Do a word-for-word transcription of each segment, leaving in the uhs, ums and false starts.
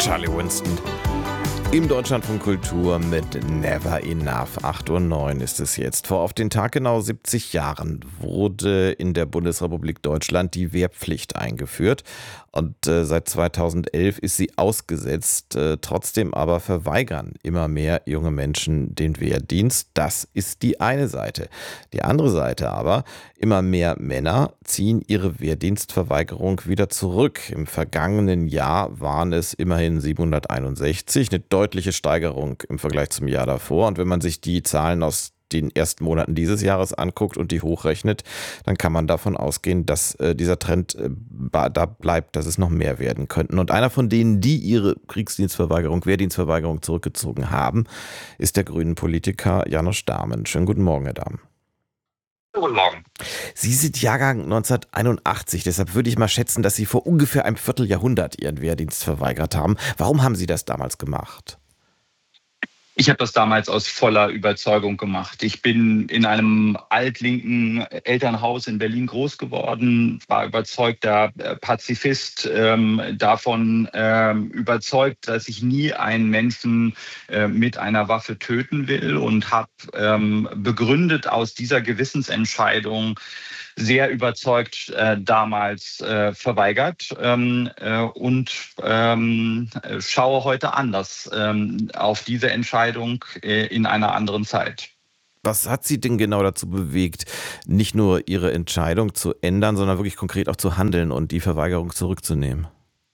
Charlie Winston im Deutschlandfunk Kultur mit Never Enough. acht Uhr neun ist es jetzt. Vor auf den Tag genau siebzig Jahren wurde in der Bundesrepublik Deutschland die Wehrpflicht eingeführt. Und äh, seit zweitausendelf ist sie ausgesetzt. Äh, trotzdem aber verweigern immer mehr junge Menschen den Wehrdienst. Das ist die eine Seite. Die andere Seite aber, immer mehr Männer ziehen ihre Wehrdienstverweigerung wieder zurück. Im vergangenen Jahr waren es immerhin siebenhunderteinundsechzig, eine deutliche Steigerung im Vergleich zum Jahr davor. Und wenn man sich die Zahlen aus den ersten Monaten dieses Jahres anguckt und die hochrechnet, dann kann man davon ausgehen, dass äh, dieser Trend äh, da bleibt, dass es noch mehr werden könnten. Und einer von denen, die ihre Kriegsdienstverweigerung, Wehrdienstverweigerung zurückgezogen haben, ist der grünen Politiker János Dámen. Schönen guten Morgen, Herr Dámen. Guten Morgen. Sie sind Jahrgang neunzehnhunderteinundachtzig, deshalb würde ich mal schätzen, dass Sie vor ungefähr einem Vierteljahrhundert Ihren Wehrdienst verweigert haben. Warum haben Sie das damals gemacht? Ich habe das damals aus voller Überzeugung gemacht. Ich bin in einem altlinken Elternhaus in Berlin groß geworden, war überzeugter Pazifist, ähm, davon ähm, überzeugt, dass ich nie einen Menschen äh, mit einer Waffe töten will und habe ähm, begründet aus dieser Gewissensentscheidung sehr überzeugt äh, damals äh, verweigert ähm, äh, und ähm, schaue heute anders ähm, auf diese Entscheidung äh, in einer anderen Zeit. Was hat Sie denn genau dazu bewegt, nicht nur Ihre Entscheidung zu ändern, sondern wirklich konkret auch zu handeln und die Verweigerung zurückzunehmen?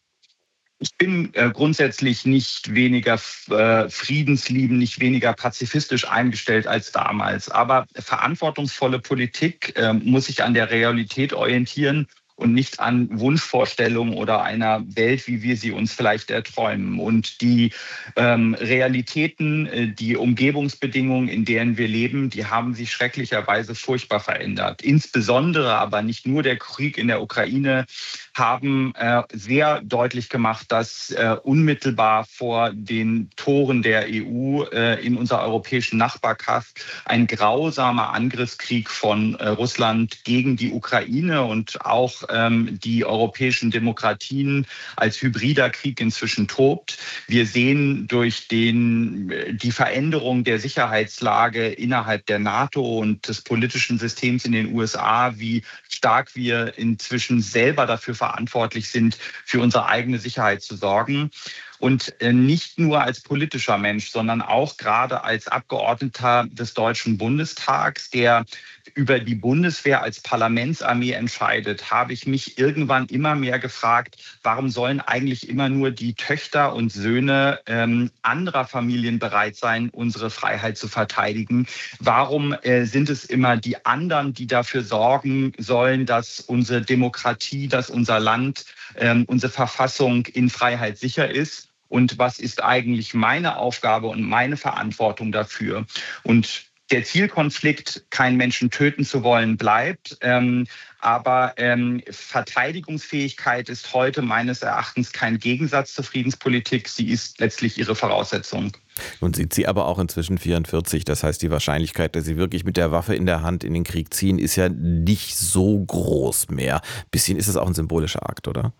Ich bin äh, grundsätzlich nicht weniger äh, friedensliebend, nicht weniger pazifistisch eingestellt als damals. Aber verantwortungsvolle Politik äh, muss sich an der Realität orientieren und nicht an Wunschvorstellungen oder einer Welt, wie wir sie uns vielleicht erträumen. Und die ähm, Realitäten, äh, die Umgebungsbedingungen, in denen wir leben, die haben sich schrecklicherweise furchtbar verändert. Insbesondere, aber nicht nur der Krieg in der Ukraine, haben äh, sehr deutlich gemacht, dass äh, unmittelbar vor den Toren der E U äh, in unserer europäischen Nachbarschaft ein grausamer Angriffskrieg von äh, Russland gegen die Ukraine und auch ähm, die europäischen Demokratien als hybrider Krieg inzwischen tobt. Wir sehen durch den, die Veränderung der Sicherheitslage innerhalb der NATO und des politischen Systems in den U S A, wie stark wir inzwischen selber dafür verantwortlich sind, für unsere eigene Sicherheit zu sorgen. Und nicht nur als politischer Mensch, sondern auch gerade als Abgeordneter des Deutschen Bundestags, der über die Bundeswehr als Parlamentsarmee entscheidet, habe ich mich irgendwann immer mehr gefragt, warum sollen eigentlich immer nur die Töchter und Söhne ähm, anderer Familien bereit sein, unsere Freiheit zu verteidigen? Warum äh, sind es immer die anderen, die dafür sorgen sollen, dass unsere Demokratie, dass unser Land, ähm, unsere Verfassung in Freiheit sicher ist? Und was ist eigentlich meine Aufgabe und meine Verantwortung dafür? Und der Zielkonflikt, keinen Menschen töten zu wollen, bleibt. Ähm, aber ähm, Verteidigungsfähigkeit ist heute meines Erachtens kein Gegensatz zur Friedenspolitik. Sie ist letztlich ihre Voraussetzung. Nun sind Sie aber auch inzwischen vierundvierzig. Das heißt, die Wahrscheinlichkeit, dass Sie wirklich mit der Waffe in der Hand in den Krieg ziehen, ist ja nicht so groß mehr. Ein bisschen ist es auch ein symbolischer Akt, oder?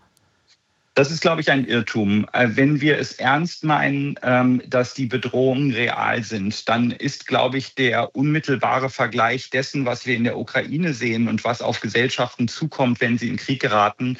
Das ist, glaube ich, ein Irrtum. Wenn wir es ernst meinen, dass die Bedrohungen real sind, dann ist, glaube ich, der unmittelbare Vergleich dessen, was wir in der Ukraine sehen und was auf Gesellschaften zukommt, wenn sie in Krieg geraten,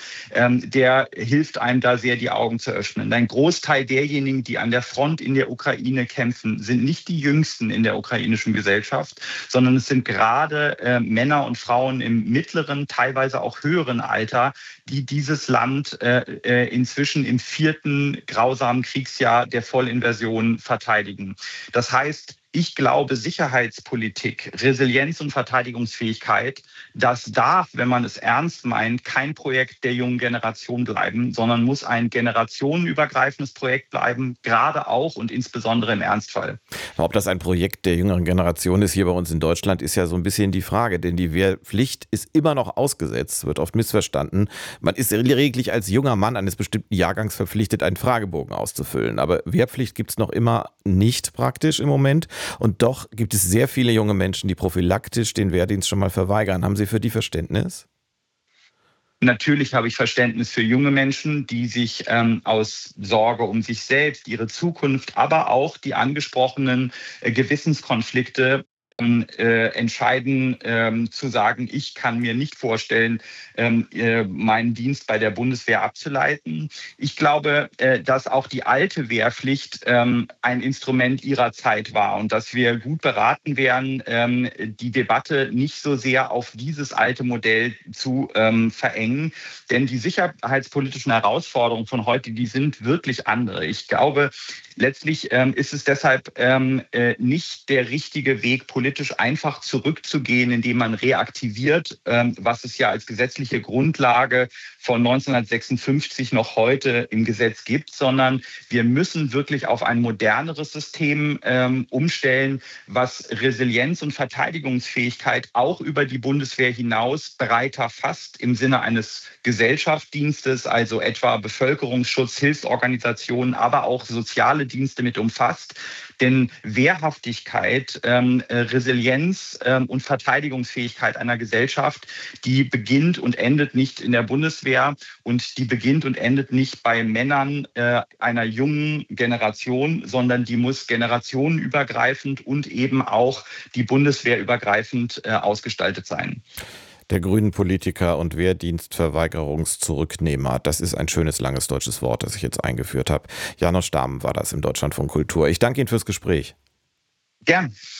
der hilft einem da sehr, die Augen zu öffnen. Ein Großteil derjenigen, die an der Front in der Ukraine kämpfen, sind nicht die Jüngsten in der ukrainischen Gesellschaft, sondern es sind gerade Männer und Frauen im mittleren, teilweise auch höheren Alter, die dieses Land äh, inzwischen im vierten grausamen Kriegsjahr der Vollinvasion verteidigen. Das heißt, ich glaube, Sicherheitspolitik, Resilienz und Verteidigungsfähigkeit, das darf, wenn man es ernst meint, kein Projekt der jungen Generation bleiben, sondern muss ein generationenübergreifendes Projekt bleiben, gerade auch und insbesondere im Ernstfall. Ob das ein Projekt der jüngeren Generation ist hier bei uns in Deutschland, ist ja so ein bisschen die Frage, denn die Wehrpflicht ist immer noch ausgesetzt, wird oft missverstanden. Man ist lediglich als junger Mann eines bestimmten Jahrgangs verpflichtet, einen Fragebogen auszufüllen, aber Wehrpflicht gibt es noch immer nicht praktisch im Moment. Und doch gibt es sehr viele junge Menschen, die prophylaktisch den Wehrdienst schon mal verweigern. Haben Sie für die Verständnis? Natürlich habe ich Verständnis für junge Menschen, die sich ähm, aus Sorge um sich selbst, ihre Zukunft, aber auch die angesprochenen äh, Gewissenskonflikte äh, entscheiden, ähm, zu sagen, ich kann mir nicht vorstellen, ähm, äh, meinen Dienst bei der Bundeswehr abzuleiten. Ich glaube, äh, dass auch die alte Wehrpflicht ähm, ein Instrument ihrer Zeit war und dass wir gut beraten wären, ähm, die Debatte nicht so sehr auf dieses alte Modell zu ähm, verengen. Denn die sicherheitspolitischen Herausforderungen von heute, die sind wirklich andere. Ich glaube, letztlich ähm, ist es deshalb ähm, äh, nicht der richtige Weg, politisch einfach zurückzugehen, indem man reaktiviert, ähm, was es ja als gesetzliche Grundlage von neunzehnhundertsechsundfünfzig noch heute im Gesetz gibt, sondern wir müssen wirklich auf ein moderneres System ähm, umstellen, was Resilienz und Verteidigungsfähigkeit auch über die Bundeswehr hinaus breiter fasst im Sinne eines Gesellschaftsdienstes, also etwa Bevölkerungsschutz, Hilfsorganisationen, aber auch soziale Dienste mit umfasst. Denn Wehrhaftigkeit, ähm, Resilienz ähm, und Verteidigungsfähigkeit einer Gesellschaft, die beginnt und endet nicht in der Bundeswehr und die beginnt und endet nicht bei Männern äh, einer jungen Generation, sondern die muss generationenübergreifend und eben auch die Bundeswehr übergreifend äh, ausgestaltet sein. Der Grünen-Politiker und Wehrdienstverweigerungszurücknehmer. Das ist ein schönes, langes deutsches Wort, das ich jetzt eingeführt habe. Janosch Dahmen war das im Deutschlandfunk Kultur. Ich danke Ihnen fürs Gespräch. Gern.